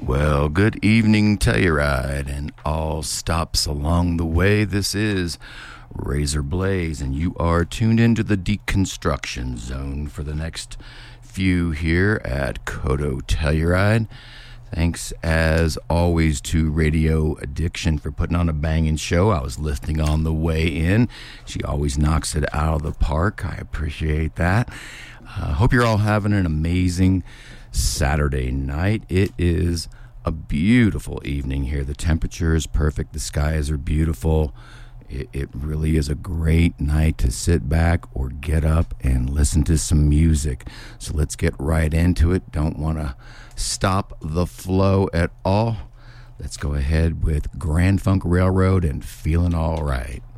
Well, good evening, Telluride, and all stops along the way. This is Razor Blaze, and you are tuned into the deconstruction zone for the next few here at Kodo Telluride. Thanks, as always, to Radio Addiction for putting on a banging show. I was listening on the way in. She always knocks it out of the park. I appreciate that. Hope you're all having an amazing Saturday night. It is a beautiful evening here. The temperature is perfect. The skies are beautiful. It really is a great night to sit back or get up and listen to some music. So let's get right into it. Don't want to stop the flow at all. Let's go ahead with Grand Funk Railroad and Feeling All Right.